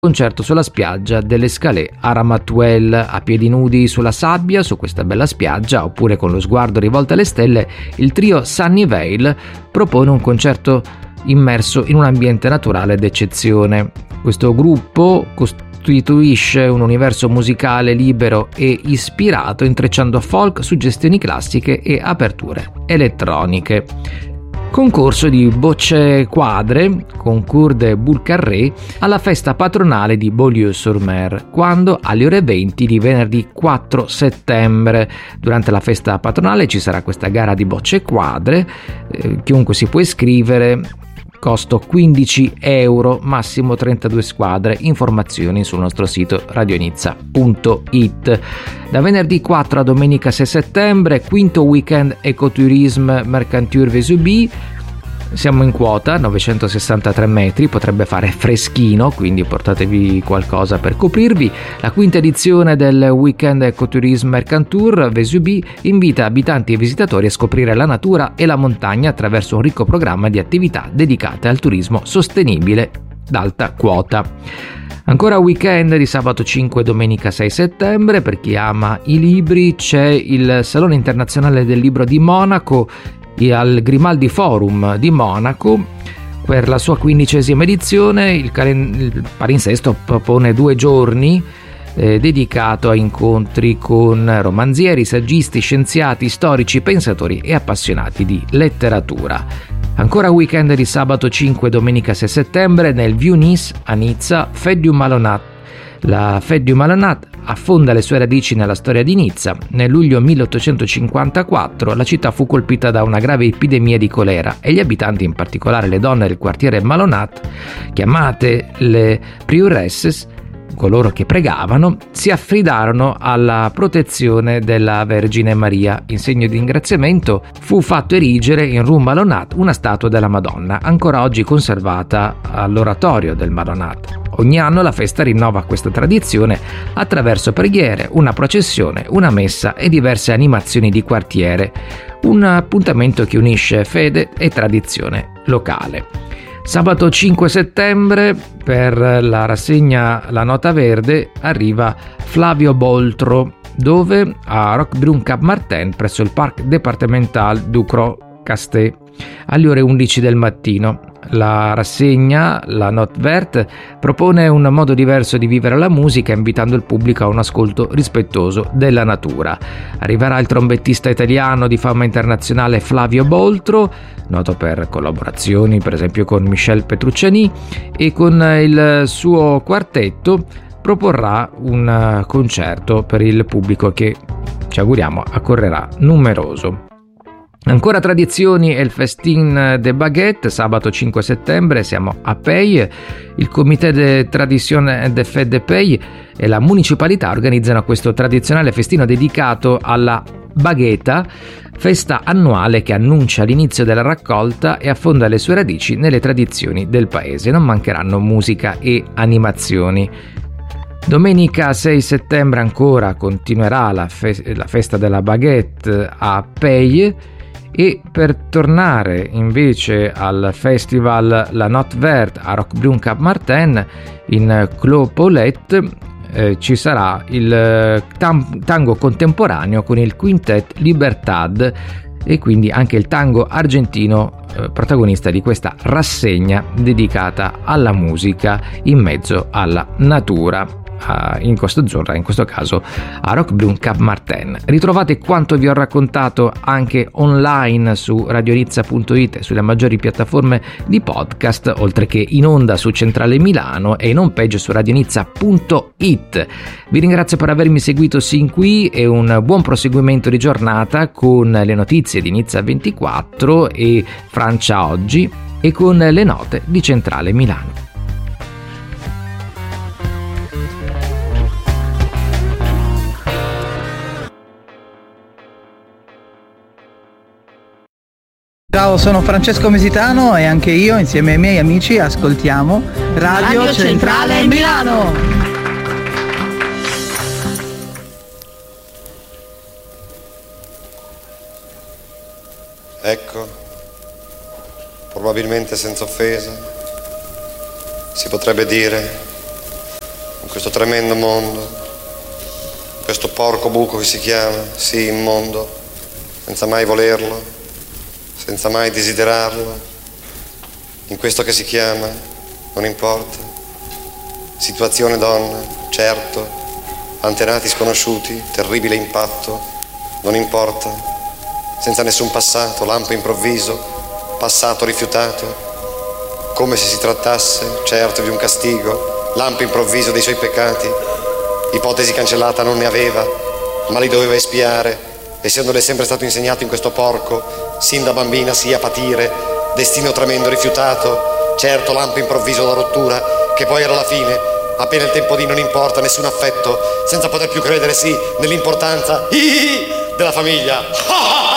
concerto sulla spiaggia delle Scalè a Ramatuelle, a piedi nudi sulla sabbia su questa bella spiaggia, oppure con lo sguardo rivolto alle stelle. Il trio Sunnyvale propone un concerto immerso in un ambiente naturale d'eccezione. Questo gruppo costituisce un universo musicale libero e ispirato, intrecciando folk, suggestioni classiche e aperture elettroniche. Concorso di bocce quadre, Concours de Boule Carrée, alla festa patronale di Beaulieu-sur-Mer, quando alle ore 20 di venerdì 4 settembre. Durante la festa patronale ci sarà questa gara di bocce quadre, chiunque si può iscrivere, costo 15 euro, massimo 32 squadre. Informazioni sul nostro sito radionizza.it. Da venerdì 4 a domenica 6 settembre, quinto weekend Ecotourisme Mercanture Vesubie. Siamo in quota, 963 metri, potrebbe fare freschino, quindi portatevi qualcosa per coprirvi. La quinta edizione del Weekend Ecotourisme Mercantour Vesubie invita abitanti e visitatori a scoprire la natura e la montagna attraverso un ricco programma di attività dedicate al turismo sostenibile d'alta quota. Ancora weekend di sabato 5 e domenica 6 settembre, per chi ama i libri c'è il Salone Internazionale del Libro di Monaco al Grimaldi Forum di Monaco. Per la sua 15ª edizione il palinsesto propone 2 giorni dedicato a incontri con romanzieri, saggisti, scienziati, storici, pensatori e appassionati di letteratura. Ancora weekend di sabato 5 e domenica 6 settembre nel Vieux Nice a Nizza, Fête du Malonnat. La Fête du Malonnat affonda le sue radici nella storia di Nizza. Nel luglio 1854 la città fu colpita da una grave epidemia di colera e gli abitanti, in particolare le donne del quartiere Malonnat, chiamate le prioresses, coloro che pregavano, si affidarono alla protezione della Vergine Maria. In segno di ringraziamento fu fatto erigere in Rue Malonnat una statua della Madonna, ancora oggi conservata all'oratorio del Malonnat. Ogni anno la festa rinnova questa tradizione attraverso preghiere, una processione, una messa e diverse animazioni di quartiere, un appuntamento che unisce fede e tradizione locale. Sabato 5 settembre per la rassegna La Nota Verde arriva Flavio Boltro, dove a Roquebrune Cap Martin presso il Parc Départemental du Cros-Castet alle ore 11 del mattino. La rassegna, la Note Verte, propone un modo diverso di vivere la musica, invitando il pubblico a un ascolto rispettoso della natura. Arriverà il trombettista italiano di fama internazionale Flavio Boltro, noto per collaborazioni per esempio con Michel Petrucciani, e con il suo quartetto proporrà un concerto per il pubblico che ci auguriamo accorrerà numeroso. Ancora tradizioni e il Festin de Baguette, sabato 5 settembre siamo a Pei. Il Comité de Tradition et de Fête de Pei e la municipalità organizzano questo tradizionale festino dedicato alla baghetta, festa annuale che annuncia l'inizio della raccolta e affonda le sue radici nelle tradizioni del paese. Non mancheranno musica e animazioni. Domenica 6 settembre ancora continuerà la festa della baguette a Pei. E per tornare invece al festival La Note Verte a Roquebrune Cap Martin in Clos Paulette ci sarà il tango contemporaneo con il Quintet Libertad e quindi anche il tango argentino protagonista di questa rassegna dedicata alla musica in mezzo alla natura. In questa zona, in questo caso a Roquebrune Cap Martin. Ritrovate quanto vi ho raccontato anche online su radionizza.it e sulle maggiori piattaforme di podcast, oltre che in onda su Centrale Milano e in home page su radionizza.it. Vi ringrazio per avermi seguito sin qui e un buon proseguimento di giornata con le notizie di Nizza 24 e Francia Oggi e con le note di Centrale Milano. Ciao, sono Francesco Mesitano e anche io insieme ai miei amici ascoltiamo Radio Centrale Milano. Ecco, probabilmente senza offesa, si potrebbe dire questo tremendo mondo, questo porco buco che si chiama, sì, immondo, senza mai volerlo, senza mai desiderarlo, in questo che si chiama, non importa, situazione donna, certo, antenati sconosciuti, terribile impatto, non importa, senza nessun passato, lampo improvviso, passato rifiutato, come se si trattasse, certo, di un castigo, lampo improvviso dei suoi peccati, ipotesi cancellata non ne aveva, ma li doveva espiare, essendole sempre stato insegnato in questo porco, sin da bambina sia patire, destino tremendo rifiutato, certo, lampo improvviso da rottura, che poi era la fine, appena il tempo di non importa, nessun affetto, senza poter più credere, sì, nell'importanza della famiglia.